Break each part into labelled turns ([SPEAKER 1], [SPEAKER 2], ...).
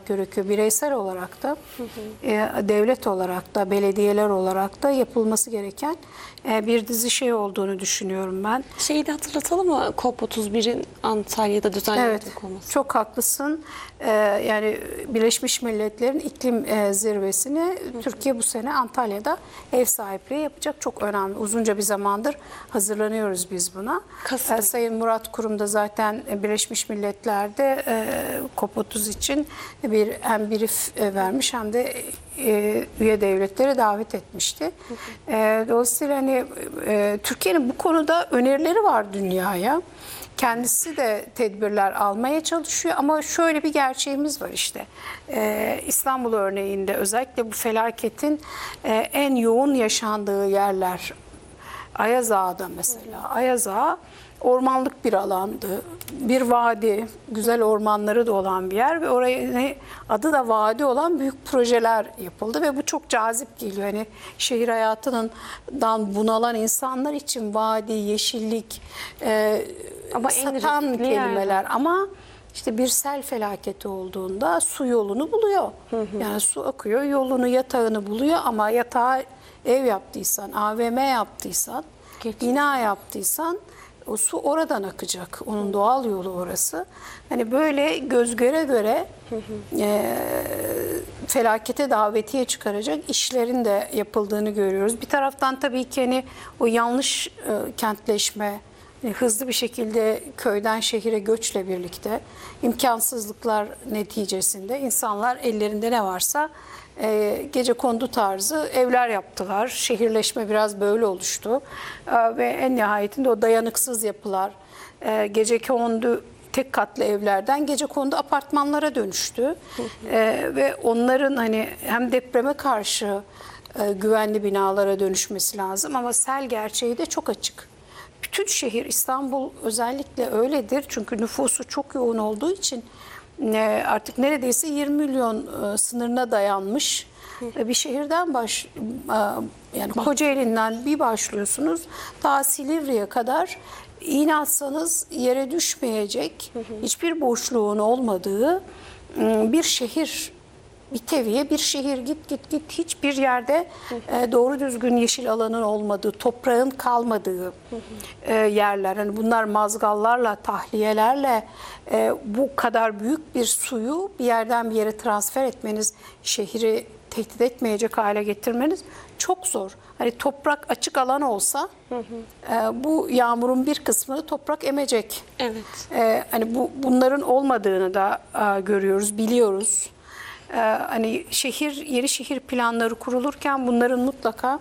[SPEAKER 1] gerekiyor. Bireysel olarak da, devlet olarak da, belediyeler olarak da yapılması gereken bir dizi şey olduğunu düşünüyorum ben.
[SPEAKER 2] Şeyi de hatırlatalım mı? COP31'in Antalya'da düzenlenecek olması.
[SPEAKER 1] Çok haklısın. Yani Birleşmiş Milletler'in iklim zirvesini Türkiye bu sene Antalya'da ev sahipliği yapacak. Çok önemli. Uzunca bir zamandır hazırlanıyoruz biz buna. Sayın Murat Kurum da zaten Birleşmiş Milletler'de COP30 için hem brief vermiş hem de üye devletleri davet etmişti. Dolayısıyla hani Türkiye'nin bu konuda önerileri var dünyaya. Kendisi de tedbirler almaya çalışıyor ama şöyle bir gerçeğimiz var işte. İstanbul örneğinde özellikle bu felaketin en yoğun yaşandığı yerler, Ayaz Ağa'da mesela. Ayaz Ağa ormanlık bir alandı. Bir vadi, güzel ormanları da olan bir yer ve oraya adı da vadi olan büyük projeler yapıldı ve bu çok cazip geliyor. Hani şehir hayatından bunalan insanlar için vadi, yeşillik,
[SPEAKER 2] ama
[SPEAKER 1] satan kelimeler ama işte bir sel felaketi olduğunda su yolunu buluyor. Yani su akıyor, yolunu, yatağını buluyor ama yatağa ev yaptıysan, AVM yaptıysan, bina yaptıysan o su oradan akacak. Onun doğal yolu orası. Hani böyle göz göre göre felakete davetiye çıkaracak işlerin de yapıldığını görüyoruz. Bir taraftan tabii ki hani o yanlış kentleşme, hızlı bir şekilde köyden şehire göçle birlikte imkansızlıklar neticesinde insanlar ellerinde ne varsa gecekondu tarzı evler yaptılar. Şehirleşme biraz böyle oluştu. Ve en nihayetinde o dayanıksız yapılar, gecekondu tek katlı evlerden gecekondu apartmanlara dönüştü. Ve onların hani hem depreme karşı güvenli binalara dönüşmesi lazım ama sel gerçeği de çok açık. Bütün şehir, İstanbul özellikle öyledir çünkü nüfusu çok yoğun olduğu için artık neredeyse 20 milyon sınırına dayanmış bir şehirden yani Kocaeli'nden bir başlıyorsunuz ta Silivri'ye kadar iğne atsanız yere düşmeyecek hiçbir boşluğun olmadığı bir şehir. Bir teviye bir şehir git hiçbir yerde doğru düzgün yeşil alanın olmadığı, toprağın kalmadığı yerler. Yani bunlar mazgallarla, tahliyelerle bu kadar büyük bir suyu bir yerden bir yere transfer etmeniz, şehri tehdit etmeyecek hale getirmeniz çok zor. Hani toprak açık alan olsa bu yağmurun bir kısmını toprak emecek.
[SPEAKER 2] Evet.
[SPEAKER 1] Hani bunların olmadığını da görüyoruz, biliyoruz. Hani yeni şehir planları kurulurken bunların mutlaka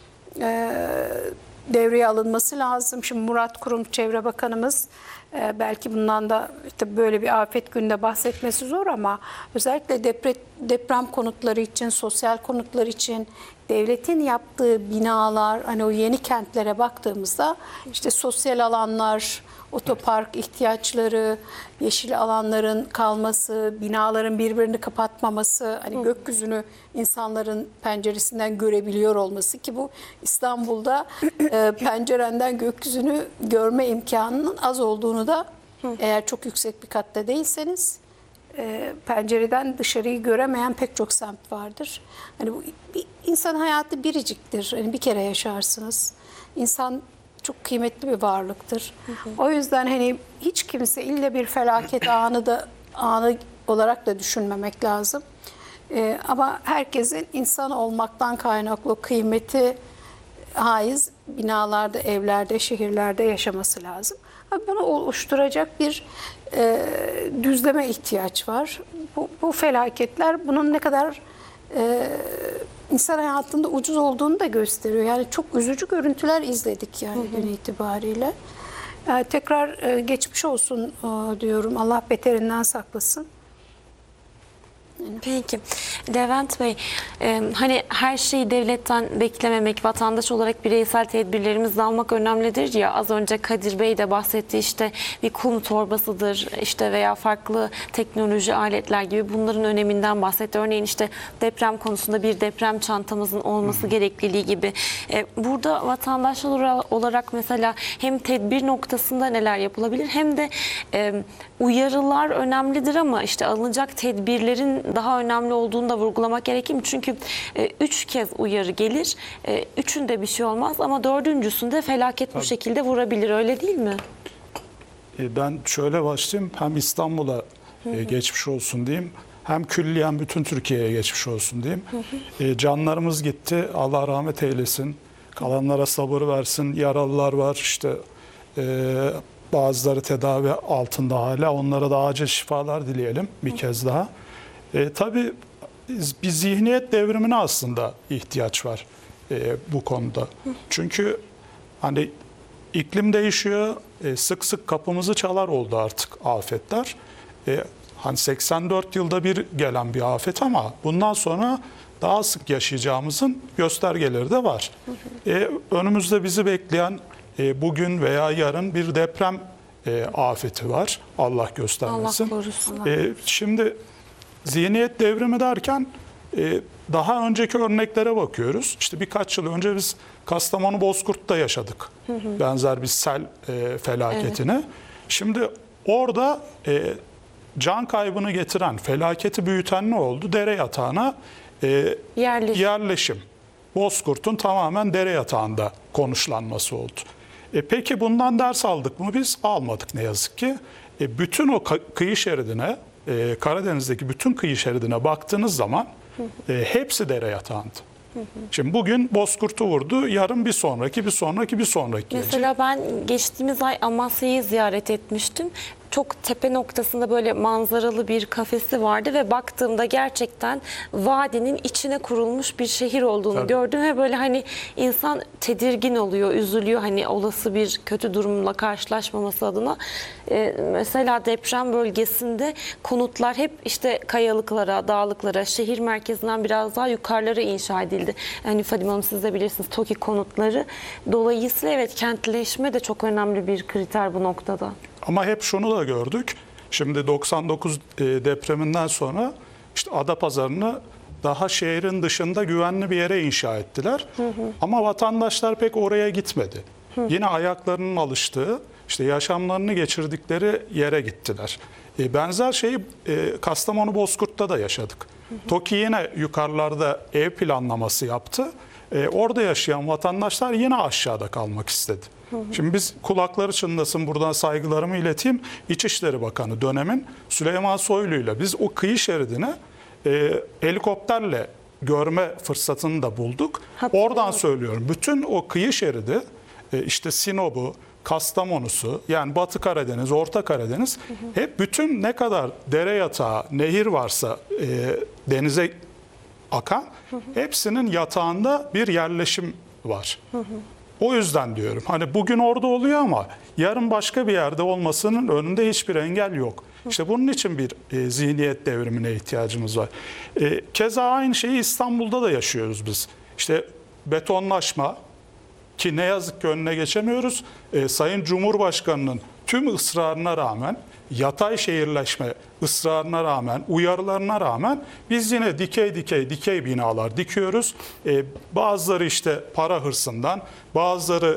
[SPEAKER 1] devreye alınması lazım. Şimdi Murat Kurum Çevre Bakanımız belki bundan da işte böyle bir afet günde bahsetmesi zor ama özellikle deprem konutları için, sosyal konutlar için devletin yaptığı binalar, hani o yeni kentlere baktığımızda işte sosyal alanlar, otopark ihtiyaçları, yeşil alanların kalması, binaların birbirini kapatmaması, hani gökyüzünü insanların penceresinden görebiliyor olması ki bu İstanbul'da pencerenden gökyüzünü görme imkanının az olduğunu da eğer çok yüksek bir katta değilseniz pencereden dışarıyı göremeyen pek çok semt vardır. Hani bu insan hayatı biriciktir. Hani bir kere yaşarsınız. İnsan çok kıymetli bir varlıktır. O yüzden hani hiç kimse ille bir felaket anı olarak da düşünmemek lazım. Ama herkesin insan olmaktan kaynaklı o kıymeti haiz binalarda, evlerde, şehirlerde yaşaması lazım. Bunu oluşturacak bir düzleme ihtiyaç var. Bu felaketler bunun ne kadar insan hayatında ucuz olduğunu da gösteriyor. Yani çok üzücü görüntüler izledik yani gün itibariyle. Tekrar geçmiş olsun diyorum. Allah beterinden saklasın.
[SPEAKER 2] Peki. Levent Bey, hani her şeyi devletten beklememek, vatandaş olarak bireysel tedbirlerimizi almak önemlidir ya. Az önce Kadir Bey de bahsetti, işte bir kum torbasıdır işte veya farklı teknoloji aletler gibi bunların öneminden bahsetti. Örneğin işte deprem konusunda bir deprem çantamızın olması gerekliliği gibi. Burada vatandaşlar olarak mesela hem tedbir noktasında neler yapılabilir hem de uyarılar önemlidir ama işte alınacak tedbirlerin daha önemli olduğunu da vurgulamak gerekir mi? Çünkü 3 kez uyarı gelir, üçünde bir şey olmaz ama dördüncüsünde felaket bu şekilde vurabilir, öyle değil mi?
[SPEAKER 3] Ben şöyle başlayayım, hem İstanbul'a geçmiş olsun diyeyim, hem külliyen bütün Türkiye'ye geçmiş olsun diyeyim. Canlarımız gitti, Allah rahmet eylesin, kalanlara sabır versin, yaralılar var işte, bazıları tedavi altında hala, onlara da acil şifalar dileyelim bir kez daha. Tabii bir zihniyet devrimine aslında ihtiyaç var bu konuda. Çünkü hani iklim değişiyor, sık sık kapımızı çalar oldu artık afetler. Hani 84 yılda bir gelen bir afet ama bundan sonra daha sık yaşayacağımızın göstergeleri de var. Önümüzde bizi bekleyen bugün veya yarın bir deprem afeti var. Allah göstermesin.
[SPEAKER 2] Allah korusun.
[SPEAKER 3] Şimdi zihniyet devrimi derken daha önceki örneklere bakıyoruz. İşte birkaç yıl önce biz Kastamonu Bozkurt'ta yaşadık. Benzer bir sel felaketini. Evet. Şimdi orada can kaybını getiren, felaketi büyüten ne oldu? Dere yatağına yerleşim. Bozkurt'un tamamen dere yatağında konuşlanması oldu. Peki bundan ders aldık mı? Biz almadık ne yazık ki. Bütün o kıyı şeridine, Karadeniz'deki bütün kıyı şeridine baktığınız zaman hepsi dere yatağında. Şimdi bugün Bozkurt'u vurdu, yarın bir sonraki gelecek.
[SPEAKER 2] Mesela ben geçtiğimiz ay Amasya'yı ziyaret etmiştim. Çok tepe noktasında böyle manzaralı bir kafesi vardı ve baktığımda gerçekten vadinin içine kurulmuş bir şehir olduğunu gördüm ve böyle hani insan tedirgin oluyor, üzülüyor hani olası bir kötü durumla karşılaşmaması adına. Mesela deprem bölgesinde konutlar hep işte kayalıklara, dağlıklara, şehir merkezinden biraz daha yukarılara inşa edildi. Yani Fadime Hanım siz de bilirsiniz, TOKİ konutları. Dolayısıyla evet, kentleşme de çok önemli bir kriter bu noktada.
[SPEAKER 3] Ama hep şunu da gördük. Şimdi 99 depreminden sonra işte Adapazarı'nı daha şehrin dışında güvenli bir yere inşa ettiler. Ama vatandaşlar pek oraya gitmedi. Yine ayaklarının alıştığı, işte yaşamlarını geçirdikleri yere gittiler. Benzer şeyi Kastamonu Bozkurt'ta da yaşadık. TOKİ yine yukarılarda ev planlaması yaptı. Orada yaşayan vatandaşlar yine aşağıda kalmak istedi. Şimdi biz kulakları çınlasın, buradan saygılarımı ileteyim. İçişleri Bakanı dönemin Süleyman Soylu'yla biz o kıyı şeridini helikopterle görme fırsatını da bulduk. Oradan söylüyorum. Bütün o kıyı şeridi işte Sinop'u, Kastamonu'su, yani Batı Karadeniz, Orta Karadeniz, hep bütün ne kadar dere yatağı, nehir varsa denize akan, hepsinin yatağında bir yerleşim var. O yüzden diyorum, hani bugün orada oluyor ama yarın başka bir yerde olmasının önünde hiçbir engel yok. İşte bunun için bir zihniyet devrimine ihtiyacımız var. Keza aynı şeyi İstanbul'da da yaşıyoruz biz. İşte betonlaşma, ki ne yazık ki önüne geçemiyoruz. Sayın Cumhurbaşkanı'nın tüm ısrarına rağmen, yatay şehirleşme ısrarına rağmen, uyarılarına rağmen biz yine dikey binalar dikiyoruz. Bazıları işte para hırsından, bazıları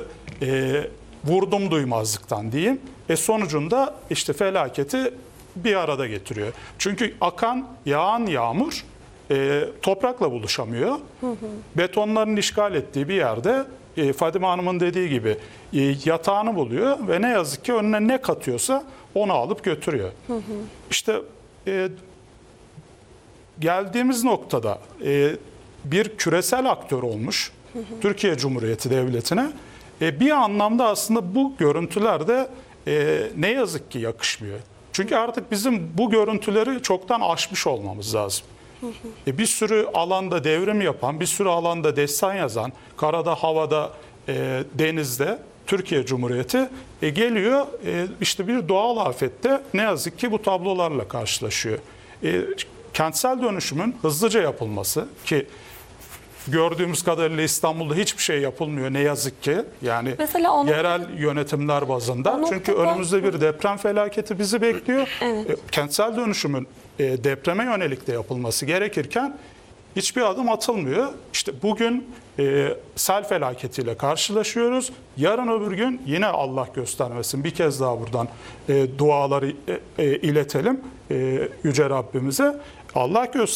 [SPEAKER 3] vurdum duymazlıktan diyeyim. Sonucunda işte felaketi bir arada getiriyor. Çünkü yağan yağmur toprakla buluşamıyor. Betonların işgal ettiği bir yerde Fadime Hanım'ın dediği gibi yatağını buluyor ve ne yazık ki önüne ne katıyorsa onu alıp götürüyor. İşte geldiğimiz noktada bir küresel aktör olmuş Türkiye Cumhuriyeti Devleti'ne bir anlamda aslında bu görüntüler de ne yazık ki yakışmıyor. Çünkü artık bizim bu görüntüleri çoktan aşmış olmamız lazım. Bir sürü alanda devrim yapan, bir sürü alanda destan yazan, karada, havada, denizde Türkiye Cumhuriyeti geliyor, işte bir doğal afette ne yazık ki bu tablolarla karşılaşıyor. Kentsel dönüşümün hızlıca yapılması, ki gördüğümüz kadarıyla İstanbul'da hiçbir şey yapılmıyor ne yazık ki. Yani yerel yönetimler bazında. Çünkü önümüzde bir deprem felaketi bizi bekliyor. Evet. Kentsel dönüşümün depreme yönelik de yapılması gerekirken hiçbir adım atılmıyor. İşte bugün sel felaketiyle karşılaşıyoruz. Yarın öbür gün yine Allah göstermesin, bir kez daha buradan duaları iletelim Yüce Rabbimize. Allah göstermesin.